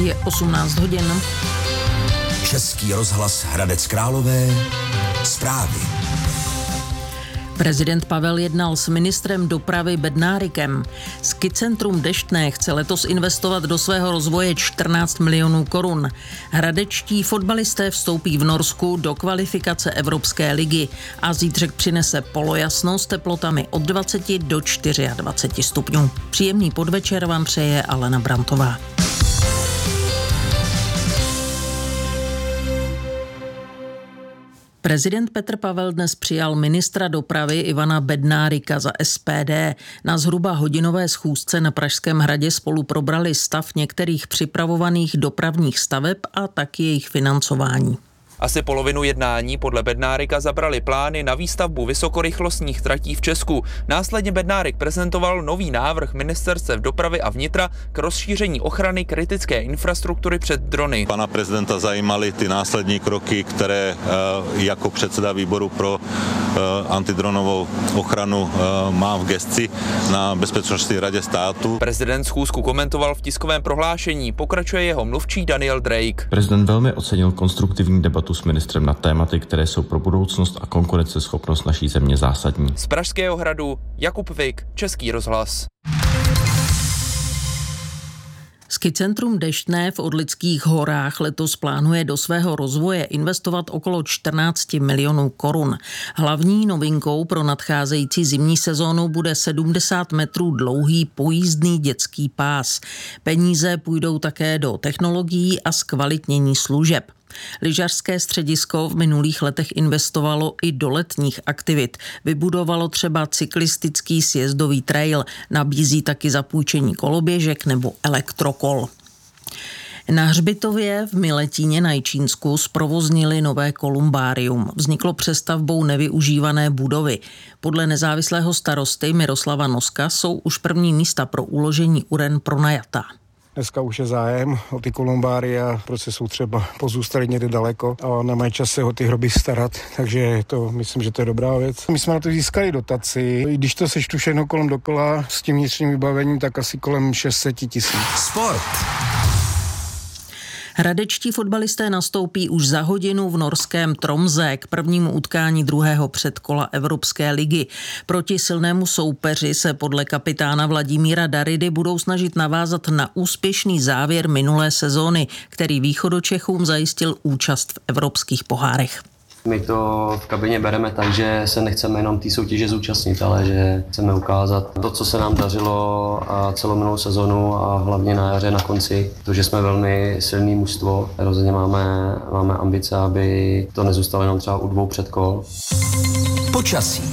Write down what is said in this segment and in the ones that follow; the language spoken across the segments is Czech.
Je 18 hodin. Český rozhlas Hradec Králové. Zprávy. Prezident Pavel jednal s ministrem dopravy Bednárikem. Skicentrum Deštné chce letos investovat do svého rozvoje 14 milionů korun. Hradečtí fotbalisté vstoupí v Norsku do kvalifikace Evropské ligy a zítřek přinese polojasno s teplotami od 20 do 24 stupňů. Příjemný podvečer vám přeje Alena Brantová. Prezident Petr Pavel dnes přijal ministra dopravy Ivana Bednárika za SPD. Na zhruba hodinové schůzce na Pražském hradě spolu probrali stav některých připravovaných dopravních staveb a taky jejich financování. Asi polovinu jednání podle Bednárika zabrali plány na výstavbu vysokorychlostních tratí v Česku. Následně Bednárik prezentoval nový návrh ministerstev dopravy a vnitra k rozšíření ochrany kritické infrastruktury před drony. Pana prezidenta zajímaly ty následní kroky, které jako předseda výboru pro antidronovou ochranu má v gesci na Bezpečnostní radě státu. Prezident schůzku komentoval v tiskovém prohlášení, pokračuje jeho mluvčí Daniel Drake. Prezident velmi ocenil konstruktivní debatu s ministrem na tématy, které jsou pro budoucnost a konkurenceschopnost naší země zásadní. Z Pražského hradu Jakub Vik, Český rozhlas. Skicentrum Deštné v Orlických horách letos plánuje do svého rozvoje investovat okolo 14 milionů korun. Hlavní novinkou pro nadcházející zimní sezónu bude 70 metrů dlouhý pojízdný dětský pás. Peníze půjdou také do technologií a zkvalitnění služeb. Lyžařské středisko v minulých letech investovalo i do letních aktivit. Vybudovalo třeba cyklistický sjezdový trail, nabízí taky zapůjčení koloběžek nebo elektrokol. Na hřbitově v Miletíně na Jičínsku zprovoznili nové kolumbárium. Vzniklo přestavbou nevyužívané budovy. Podle nezávislého starosty Miroslava Noska jsou už první místa pro uložení uren pronajatá. Dneska už je zájem o ty kolumbária, protože jsou třeba pozůstali někde daleko a nemají čas se o ty hroby starat, takže myslím, že to je dobrá věc. My jsme na to získali dotaci, i když to sečtu všechno kolem dokola s tím vnitřním vybavením, tak asi kolem 600 000. Sport. Hradečtí fotbalisté nastoupí už za hodinu v norském Tromsø k prvnímu utkání druhého předkola Evropské ligy. Proti silnému soupeři se podle kapitána Vladimíra Daridy budou snažit navázat na úspěšný závěr minulé sezóny, který Východočechům zajistil účast v evropských pohárech. My to v kabině bereme tak, že se nechceme jenom té soutěže zúčastnit, ale že chceme ukázat to, co se nám dařilo a celou minulou sezonu a hlavně na jaře na konci, protože jsme velmi silný mužstvo. Rozhodně máme ambice, aby to nezůstalo jenom třeba u 2 předkol. Počasí.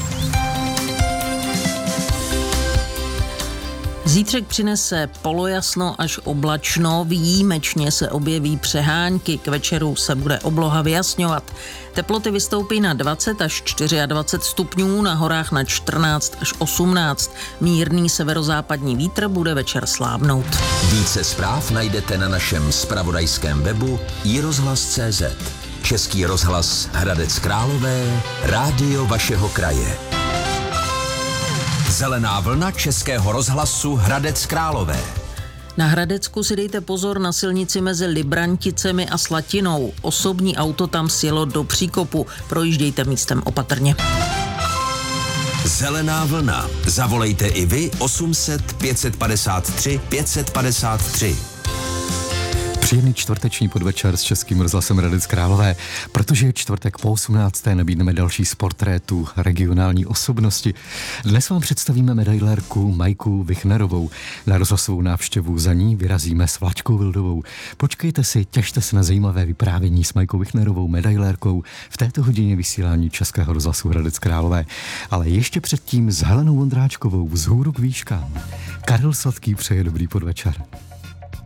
Zítřek přinese polojasno až oblačno, výjimečně se objeví přehánky, k večeru se bude obloha vyjasňovat. Teploty vystoupí na 20 až 24 stupňů, na horách na 14 až 18. Mírný severozápadní vítr bude večer slábnout. Více zpráv najdete na našem zpravodajském webu iRozhlas.cz. Český rozhlas Hradec Králové, rádio vašeho kraje. Zelená vlna Českého rozhlasu Hradec Králové. Na Hradecku si dejte pozor na silnici mezi Libranticemi a Slatinou. Osobní auto tam sjelo do příkopu. Projíždějte místem opatrně. Zelená vlna. Zavolejte i vy 800 553 553. Příjemný čtvrteční podvečer s Českým rozhlasem Hradec Králové. Protože je čtvrtek po 18. nabídneme další z portrétů regionální osobnosti. Dnes vám představíme medailérku Majku Vichnerovou. Na rozhlasovou návštěvu za ní vyrazíme s Vlaďkou Vildovou. Počkejte si, těšte se na zajímavé vyprávění s Majkou Vichnerovou, medailérkou v této hodině vysílání Českého rozhlasu Hradec Králové. Ale ještě předtím s Helenou Vondráčkovou vzhůru k výškám. Karel Sladký přeje dobrý podvečer.